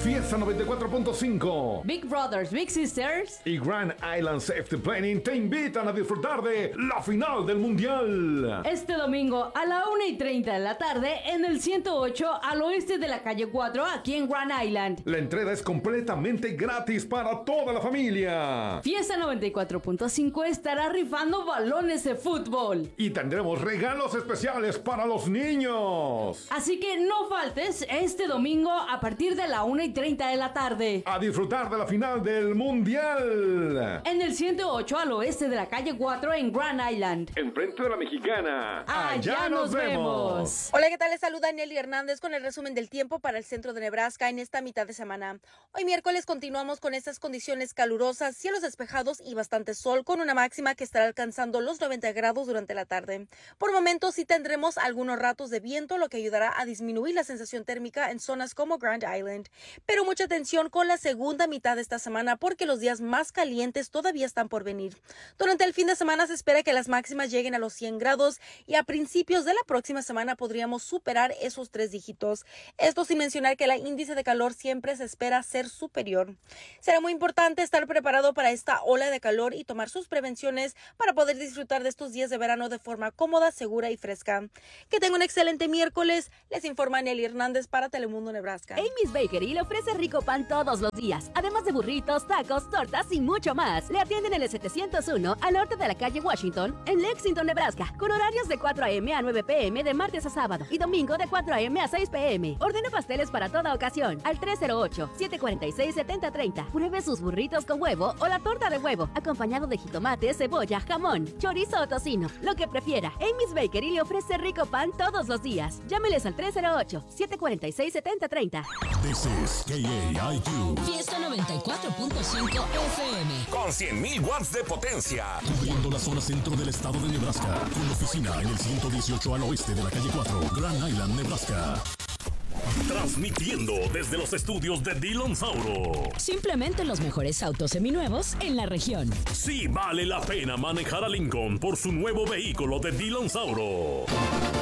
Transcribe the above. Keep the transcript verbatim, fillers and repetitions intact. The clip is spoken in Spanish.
Fiesta noventa y cuatro punto cinco, Big Brothers, Big Sisters y Grand Island Safety Planning te invitan a disfrutar de la final del Mundial. Este domingo a la una y treinta de la tarde en el ciento ocho al oeste de la calle cuatro, aquí en Grand Island. La entrada es completamente gratis para toda la familia. Fiesta noventa y cuatro punto cinco estará rifando balones de fútbol. Y tendremos regalos especiales para los niños. Así que no faltes este domingo a partir de la una y treinta de la tarde. A disfrutar de la final del Mundial. En el ciento ocho al oeste de la calle cuatro en Grand Island. Enfrente de la Mexicana. Allá nos vemos. Hola, ¿qué tal? Les saluda Nelly Hernández con el resumen del tiempo para el centro de Nebraska en esta mitad de semana. Hoy miércoles continuamos con estas condiciones calurosas, cielos despejados y bastante sol, con una máxima que estará alcanzando los noventa grados durante la tarde. Por momentos sí tendremos algunos ratos de viento, lo que ayudará a disminuir la sensación térmica en zonas como Grand Island. Pero mucha atención con la segunda mitad de esta semana porque los días más calientes todavía están por venir. Durante el fin de semana se espera que las máximas lleguen a los cien grados y a principios de la próxima semana podríamos superar esos tres dígitos. Esto sin mencionar que el índice de calor siempre se espera ser superior. Será muy importante estar preparado para esta ola de calor y tomar sus prevenciones para poder disfrutar de estos días de verano de forma cómoda, segura y fresca. Que tenga un excelente miércoles. Les informa Nelly Hernández para Telemundo Nebraska. Amy's Bakery le ofrece rico pan todos los días, además de burritos, tacos, tortas y mucho más. Le atienden en el setecientos uno al norte de la calle Washington, en Lexington, Nebraska, con horarios de cuatro a eme a nueve pe eme de martes a sábado y domingo de cuatro a eme a seis pe eme. Ordena pasteles para toda ocasión al tres cero ocho, siete cuatro seis, siete cero tres cero. Pruebe sus burritos con huevo o la torta de huevo, acompañado de jitomate, cebolla, jamón, chorizo o tocino, lo que prefiera. Amy's Bakery le ofrece rico pan todos los días. Llámeles al tres cero ocho, siete cuatro seis, siete cero tres cero. This is K A I Q. Fiesta noventa y cuatro punto cinco efe eme. Con cien mil watts de potencia. Cubriendo la zona centro del estado de Nebraska. Con oficina en el ciento dieciocho al oeste de la calle cuatro, Grand Island, Nebraska. Transmitiendo desde los estudios de Dillon Sauro. Simplemente los mejores autos seminuevos en la región. Sí vale la pena manejar a Lincoln por su nuevo vehículo de Dillon Sauro.